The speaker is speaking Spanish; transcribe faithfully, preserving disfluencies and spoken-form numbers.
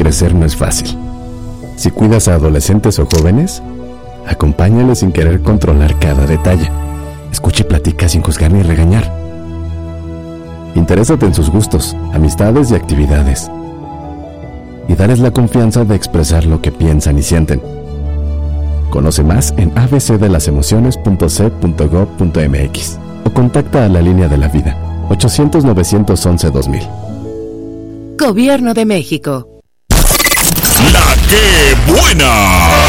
crecer no es fácil. Si cuidas a adolescentes o jóvenes, acompáñales sin querer controlar cada detalle. Escucha y platica sin juzgar ni regañar. Interésate en sus gustos, amistades y actividades. Y dales la confianza de expresar lo que piensan y sienten. Conoce más en a b c de las emociones punto c punto gov punto m x o contacta a la línea de la vida ochocientos, novecientos once, dos mil. Gobierno de México. La que buena.